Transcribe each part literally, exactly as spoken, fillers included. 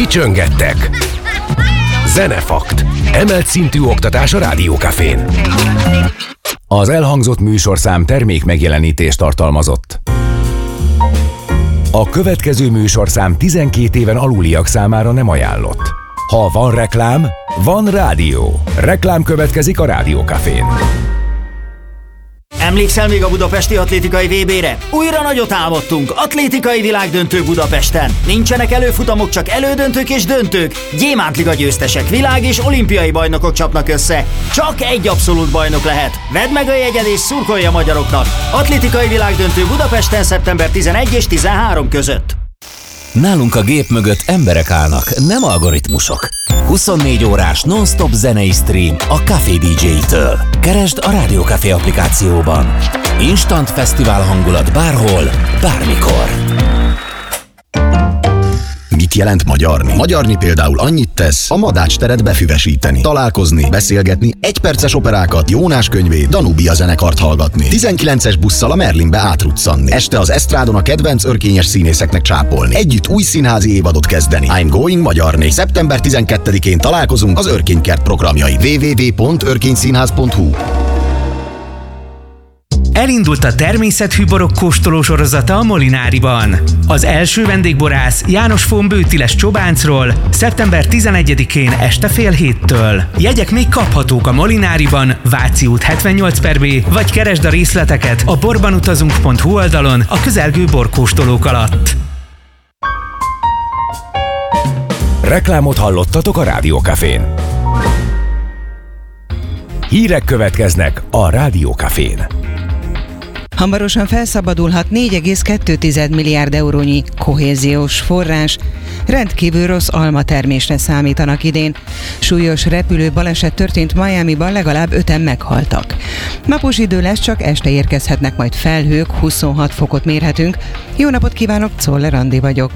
Kicsöngettek. Zenefakt. Emelt szintű oktatás a Rádiókafén. Az elhangzott műsorszám termék megjelenítést tartalmazott. A következő műsorszám tizenkét éven aluliak számára nem ajánlott. Ha van reklám, van rádió. Reklám következik a Rádiókafén. Emlékszel még a budapesti atlétikai vé bére? Újra nagyot álmodtunk, atlétikai világdöntő Budapesten. Nincsenek előfutamok, csak elődöntők és döntők. Gyémántliga győztesek, világ és olimpiai bajnokok csapnak össze. Csak egy abszolút bajnok lehet. Vedd meg a jegyed és szurkolj a magyaroknak. Atlétikai világdöntő Budapesten szeptember tizenegy és tizenhárom között. Nálunk a gép mögött emberek állnak, nem algoritmusok. huszonnégy órás non-stop zenei stream a Café dé dzsé-től. Keresd a Rádiókafé applikációban. Instant fesztivál hangulat bárhol, bármikor. Mit jelent magyarni? Magyarni például annyit tesz, a Madács teret befüvesíteni, találkozni, beszélgetni, egyperces operákat, Jónás könyvét, Danubia zenekart hallgatni, tizenkilences busszal a Merlinbe átruccanni, este az esztrádon a kedvenc örkényes színészeknek csápolni, együtt új színházi évadot kezdeni. I'm going magyarni. szeptember tizenkettedikén találkozunk az Örkénykert programjai. double-u double-u double-u pont örkényszínház pont hu. Elindult a természetfű borok kóstoló sorozata a Molináriban. Az első vendégborász János von Bőtiles Csobáncról szeptember tizenegyedikén este fél héttől. Jegyek még kaphatók a Molináriban, Váci út hetvennyolc per bé, vagy keresd a részleteket a borbanutazunk pont hu oldalon a közelgő borkóstolók alatt. Reklámot hallottatok a Rádiókafén. Hírek következnek a Rádiókafén. Hamarosan felszabadulhat négy egész kettő milliárd eurónyi kohéziós forrás. Rendkívül rossz almatermésre számítanak idén. Súlyos repülő baleset történt Miamiban, legalább öten meghaltak. Napos idő lesz, csak este érkezhetnek majd felhők, huszonhat fokot mérhetünk. Jó napot kívánok, Czoller Andi vagyok.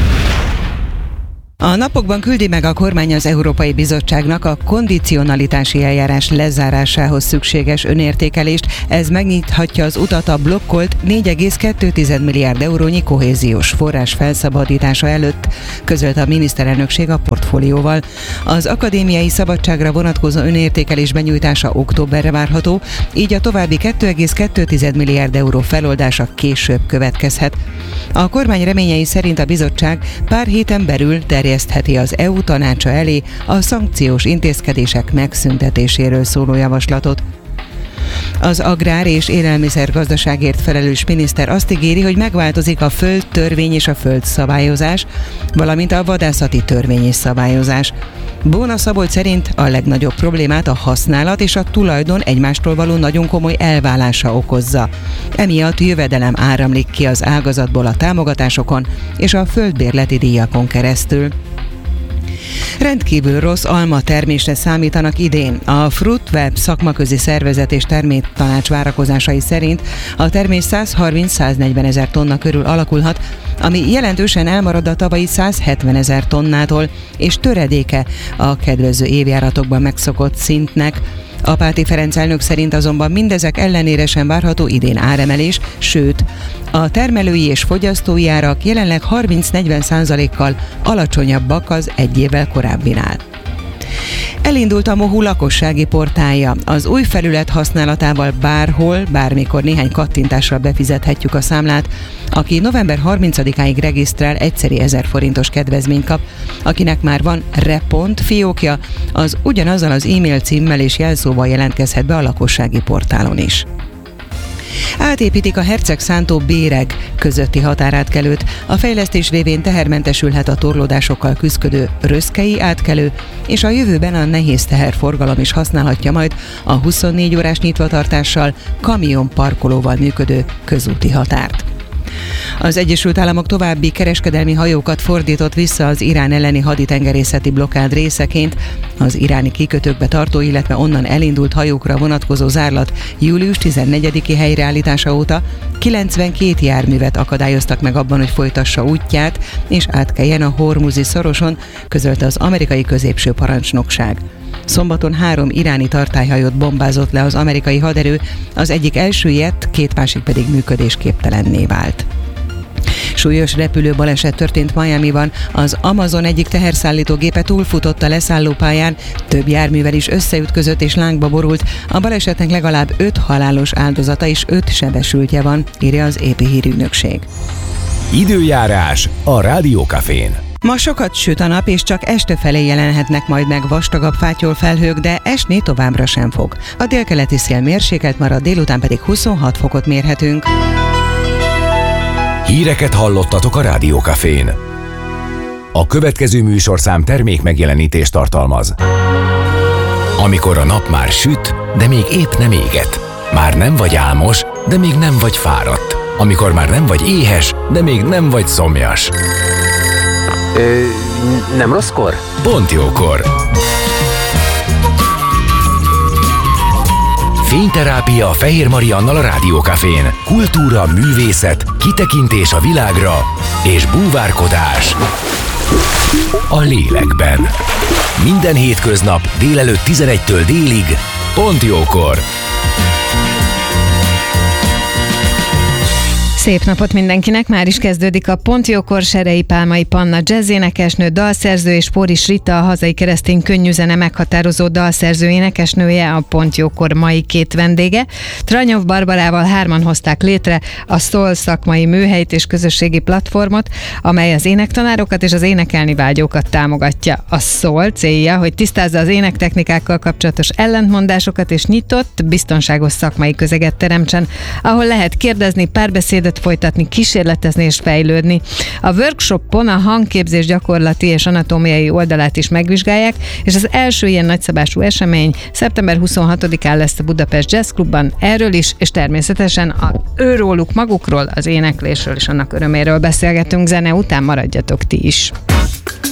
A napokban küldi meg a kormány az Európai Bizottságnak a kondicionalitási eljárás lezárásához szükséges önértékelést. Ez megnyithatja az utat a blokkolt négy egész kettő milliárd eurónyi kohéziós forrás felszabadítása előtt, közölte a miniszterelnökség a portfólióval. Az akadémiai szabadságra vonatkozó önértékelés benyújtása októberre várható, így a további két egész kettő milliárd euró feloldása később következhet. A kormány reményei szerint a bizottság pár héten belül terjesztheti az é u tanácsa elé a szankciós intézkedések megszüntetéséről szóló javaslatot. Az agrár- és élelmiszergazdaságért felelős miniszter azt ígéri, hogy megváltozik a földtörvény és a földszabályozás, valamint a vadászati törvény és szabályozás. Bóna Szabolcs szerint a legnagyobb problémát a használat és a tulajdon egymástól való nagyon komoly elválása okozza. Emiatt jövedelem áramlik ki az ágazatból a támogatásokon és a földbérleti díjakon keresztül. Rendkívül rossz alma termésre számítanak idén. A Fruitweb szakmaközi szervezet és terméktanács várakozásai szerint a termés száz harminc-száznegyven ezer tonna körül alakulhat, ami jelentősen elmarad a tavalyi száz hetven ezer tonnától, és töredéke a kedvező évjáratokban megszokott szintnek. Apáti Ferenc elnök szerint azonban mindezek ellenére sem várható idén áremelés, sőt, a termelői és fogyasztói árak jelenleg harminc-negyven százalékkal alacsonyabbak az egy évvel korábbinál. Elindult a Mohu lakossági portálja. Az új felület használatával bárhol, bármikor néhány kattintásra befizethetjük a számlát. Aki november harmincadikáig regisztrál, egyszeri ezer forintos kedvezményt kap. Akinek már van Repont fiókja, az ugyanazzal az e-mail címmel és jelszóval jelentkezhet be a lakossági portálon is. Átépítik a Hercegszántó Béreg közötti határátkelőt. A fejlesztés révén tehermentesülhet a torlódásokkal küszködő röszkei átkelő, és a jövőben a nehéz teherforgalom is használhatja majd a huszonnégy órás nyitvatartással, kamionparkolóval működő közúti határt. Az Egyesült Államok további kereskedelmi hajókat fordított vissza az Irán elleni haditengerészeti blokkád részeként. Az iráni kikötőkbe tartó, illetve onnan elindult hajókra vonatkozó zárlat július tizennegyediki helyreállítása óta kilencvenkét járművet akadályoztak meg abban, hogy folytassa útját és átkeljen a Hormuzi szoroson, közölte az amerikai középső parancsnokság. Szombaton három iráni tartályhajót bombázott le az amerikai haderő, az egyik elsüllyedt, két másik pedig működésképtelenné vált. Súlyos repülőbaleset történt Miamiban. Az Amazon egyik teherszállítógépe túlfutott a leszállópályán, több járművel is összeütközött és lángba borult. A balesetnek legalább öt halálos áldozata és öt sebesültje van, írja az é pé hírügynökség. Időjárás a Rádiókafén. Ma sokat süt a nap, és csak este felé jelenhetnek majd meg vastagabb fátyolfelhők, de esni továbbra sem fog. A délkeleti szél mérsékelt marad, délután pedig huszonhat fokot mérhetünk. Híreket hallottatok a Rádiókafén. A következő műsorszám termék megjelenítést tartalmaz. Amikor a nap már süt, de még épp nem éget. Már nem vagy álmos, de még nem vagy fáradt. Amikor már nem vagy éhes, de még nem vagy szomjas. Ö, nem rosszkor? Pont jókor. Fényterápia Fehér Mariannal a Rádiókafén. Kultúra, művészet, kitekintés a világra és búvárkodás a lélekben. Minden hétköznap délelőtt tizenegytől délig, pont jókor. Szép napot mindenkinek, már is kezdődik a Pont Jókor. Serei Pálmai Panna jazzénekesnő, dalszerző és Póris Rita, a hazai keresztény könnyűzene meghatározó dalszerző énekesnője a Pont Jókor mai két vendége. Tranyov Barbarával hárman hozták létre a Soul szakmai műhelyt és közösségi platformot, amely az énektanárokat és az énekelni vágyókat támogatja. A Soul célja, hogy tisztázza az énektechnikákkal kapcsolatos ellentmondásokat és nyitott, biztonságos szakmai közeget teremtsen, ahol lehet kérdezni, párbeszédet folytatni, kísérletezni és fejlődni. A workshopon a hangképzés gyakorlati és anatómiai oldalát is megvizsgálják, és az első ilyen nagyszabású esemény szeptember huszonhatodikán lesz a Budapest Jazz Clubban. Erről is, és természetesen a őróluk magukról, az éneklésről és annak öröméről beszélgetünk. Zene után maradjatok ti is.